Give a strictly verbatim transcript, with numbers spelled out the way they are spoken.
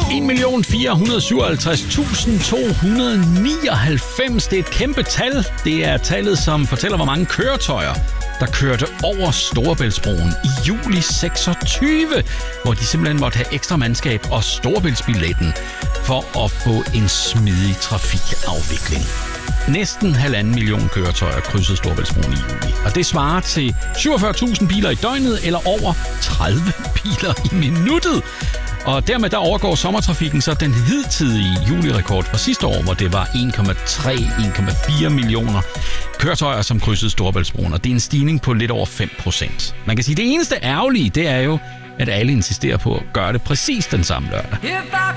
en million fire hundrede syvoghalvtreds tusind to hundrede nioghalvfems. Det er et kæmpe tal. Det er tallet, som fortæller, hvor mange køretøjer, der kørte over Storebæltsbroen i juli seksogtyve, hvor de simpelthen måtte have ekstra mandskab og storebæltsbilletten for at få en smidig trafikafvikling. Næsten halvanden million køretøjer krydsede Storebæltsbroen i juli, og det svarer til syvogfyrre tusind biler i døgnet eller over tredive biler i minuttet. Og dermed der overgår sommertrafikken så den hidtidige julirekord fra sidste år, hvor det var en komma tre til en komma fire millioner køretøjer, som krydsede Storebæltsbroen, og det er en stigning på lidt over fem procent. Man kan sige, at det eneste ærgerlige, det er jo, at alle insisterer på at gøre det præcis den samme lørdag.